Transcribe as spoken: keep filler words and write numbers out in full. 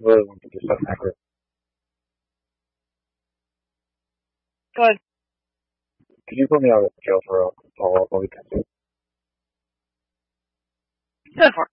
really want to do something accurate. Go ahead. Could you put me out of jail for a follow-up on the Go for it.